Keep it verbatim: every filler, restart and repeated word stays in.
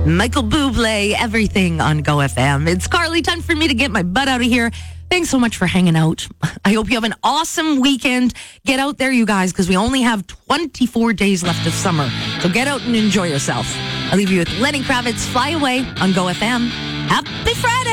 Michael Bublé, Everything on Go F M. It's Carly, time for me to get my butt out of here. Thanks so much for hanging out. I hope you have an awesome weekend. Get out there, you guys, because we only have twenty-four days left of summer. So get out and enjoy yourself. I'll leave you with Lenny Kravitz, Fly Away on Go F M. Happy Friday!